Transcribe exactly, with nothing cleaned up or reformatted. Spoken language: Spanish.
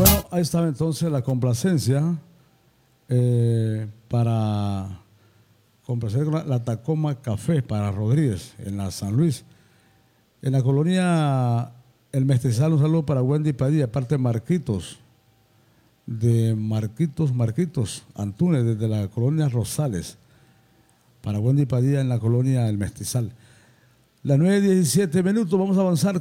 Bueno, ahí estaba entonces la complacencia eh, para complacer con la, la Tacoma Café para Rodríguez en la San Luis. En la colonia El Mestizal, un saludo para Wendy Padilla, aparte de Marquitos, de Marquitos, Marquitos Antunes, desde la colonia Rosales, para Wendy Padilla en la colonia El Mestizal. Las nueve diecisiete minutos, vamos a avanzar